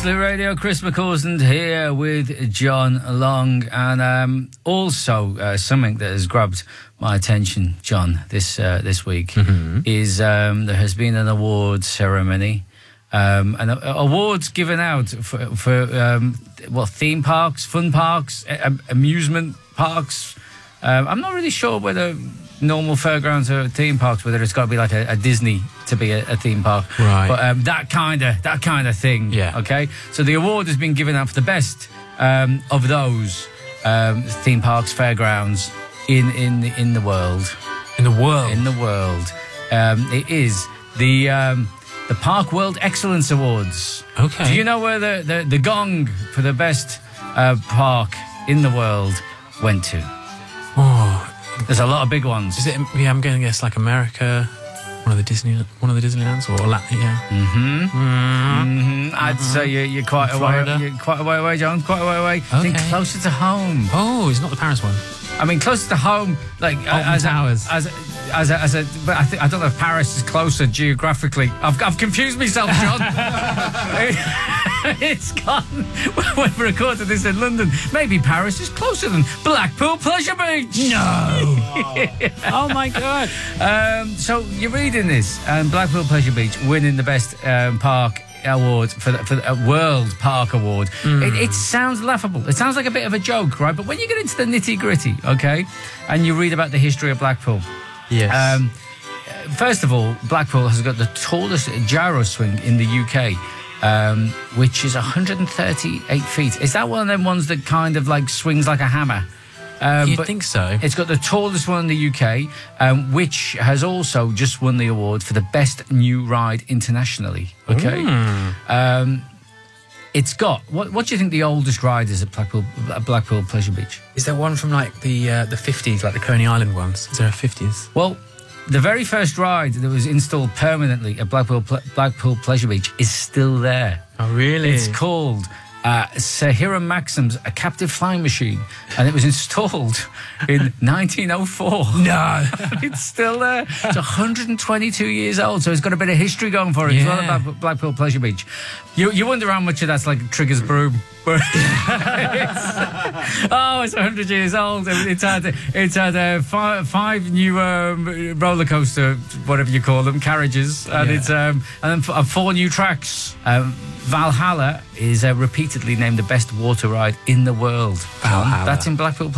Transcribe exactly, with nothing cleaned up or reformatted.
Absolute Radio, Chris McCausland here with John Long. And um, also uh, something that has grabbed my attention, John, this uh, this week mm-hmm. is um, there has been an awards ceremony. Um, and uh, awards given out for, for um, well, theme parks, fun parks, a- amusement parks. Um, I'm not really sure whether normal fairgrounds or theme parks, whether it's got to be like a, a Disney to be a, a theme park, right? But um, that kind of that kind of thing. Yeah. Okay. So the award has been given out for the best um, of those um, theme parks, fairgrounds in in the, in the world. In the world. In the world. Um, it is the um, the Park World Excellence Awards. Okay. Do you know where the the, the gong for the best uh, park in the world went to? Oh. There's a lot of big ones. Is it? Yeah, I'm going to guess like America, one of the Disney, one of the Disneylands, or Latin. Yeah. Mm-hmm. Mm-hmm. Mm-hmm. I'd mm-hmm. say you're, you're quite a Florida. way, you're quite a way away, John. Quite a way away. Okay. Think closer to home. Oh, it's not the Paris one. I mean, closer to home, like Alton as Towers. A, as a, as a, as a, but I think I don't know if Paris is closer geographically. I've I've confused myself, John. It's gone. We've recorded this in London. Maybe Paris is closer than Blackpool Pleasure Beach. No. Oh my God. Um, so you're reading this, and Blackpool Pleasure Beach winning the best um, park award for the, for the uh, World Park Award. Mm. It, it sounds laughable. It sounds like a bit of a joke, right? But when you get into the nitty gritty, okay, and you read about the history of Blackpool. Yes. Um, first of all, Blackpool has got the tallest gyro swing in the U K. Um, which is one hundred thirty-eight feet. Is that one of them ones that kind of like swings like a hammer? Um, You'd but think so. It's got the tallest one in the U K, um, which has also just won the award for the best new ride internationally. Okay, Mm. um, it's got what? What do you think the oldest ride is at Blackpool, Blackpool Pleasure Beach? Is there one from like the uh, the fifties, like the Coney Island ones? Is there a fifties? Well, the very first ride that was installed permanently at Blackpool Blackpool Pleasure Beach is still there. Oh, really? It's called uh, Sir Hiram Maxim's A Captive Flying Machine, and it was installed in nineteen oh four. No. It's still there. It's one hundred twenty-two years old, so it's got a bit of history going for it. Yeah. It's all about Blackpool Pleasure Beach. You you wonder how much of that's like Trigger's broom. it's, oh, it's one hundred years old. It's had it's had uh, five, five new um, roller coaster, whatever you call them, carriages, and Yeah. it's um, and then f- four new tracks. Um, Valhalla is uh, repeatedly named the best water ride in the world. Valhalla. That's in Blackpool.